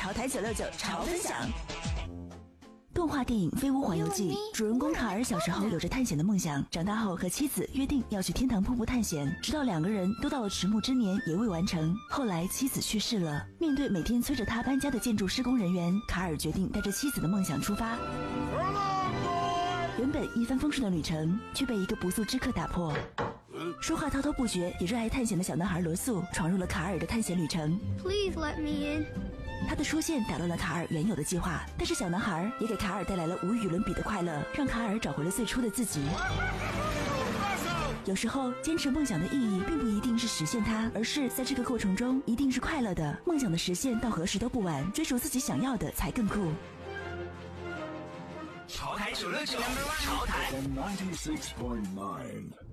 潮台969潮分享。动画电影《飞屋环游记》，主人公卡尔小时候有着探险的梦想，长大后和妻子约定要去天堂瀑布探险，直到两个人都到了迟暮之年也未完成。后来妻子去世了，面对每天催着他搬家的建筑施工人员，卡尔决定带着妻子的梦想出发。原本一帆风顺的旅程，却被一个不速之客打破。说话滔滔不绝也热爱探险的小男孩罗素闯入了卡尔的探险旅程。 Please let me in。 他的出现打乱了卡尔原有的计划，但是小男孩也给卡尔带来了无与伦比的快乐，让卡尔找回了最初的自己。有时候坚持梦想的意义并不一定是实现它，而是在这个过程中一定是快乐的。梦想的实现到何时都不晚，追逐自己想要的才更酷。 潮台969，潮台 96.9